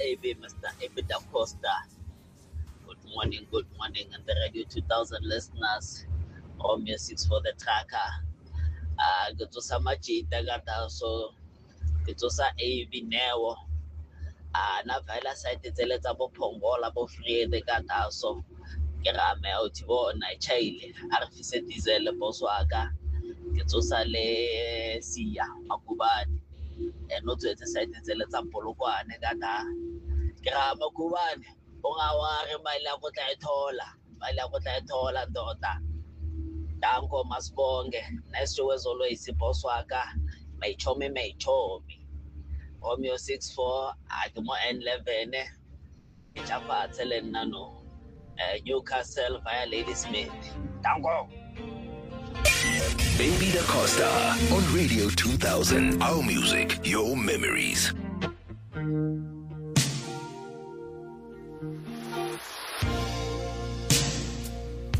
AB, Mr. Ebida Costa. Good morning, and the Radio 2000 listeners. Romeo 6 for the tracker. Good to Samajita Gata, so good to Sa AB Newo. Na vela site tseletsa bo phongola bo free the Gata, so Kerame out bona Chile. Arfise diesel boswaka. Good to Sa le Sia Makubani. No to the site tseletsa polokwane Gata. Kerame Makubani. Ungawari mali yakho tla ithola ndoda. Danko masibonge nesizowezolo isiphoso waka mayichomi Romeo 64 akimo N11 ichaphathele nano Newcastle via Ladysmith. Danko Baby Da Costa on Radio 2000. Our music, your memories.